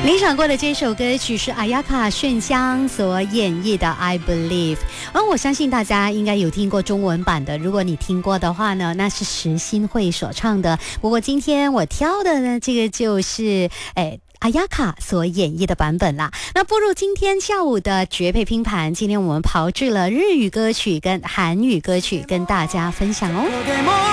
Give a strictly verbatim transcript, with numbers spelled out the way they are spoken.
你想过的这首歌曲是阿雅卡炫香所演绎的 I Believe， 而我相信大家应该有听过中文版的，如果你听过的话呢，那是石新慧所唱的。不过今天我挑的呢，这个就是哎阿雅卡所演绎的版本啦。那步入今天下午的绝配拼盘，今天我们炮制了日语歌曲跟韩语歌曲跟大家分享哦。